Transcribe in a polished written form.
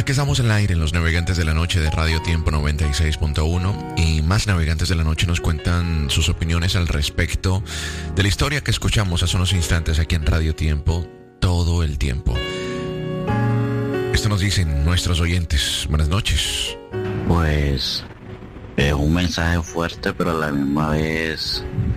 Aquí estamos en el aire en los Navegantes de la Noche de Radio Tiempo 96.1 y más Navegantes de la Noche nos cuentan sus opiniones al respecto de la historia que escuchamos hace unos instantes aquí en Radio Tiempo todo el tiempo. Esto nos dicen nuestros oyentes. Buenas noches. Pues es un mensaje fuerte, pero a la misma vez